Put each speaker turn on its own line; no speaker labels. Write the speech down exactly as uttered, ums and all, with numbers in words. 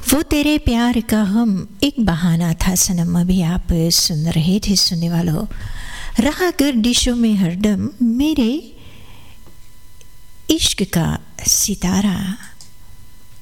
वो तेरे प्यार का हम एक बहाना था सनम, अभी आप सुन रहे थे सुनने वालों। रहा गर्दिशों में हरदम मेरे इश्क का सितारा।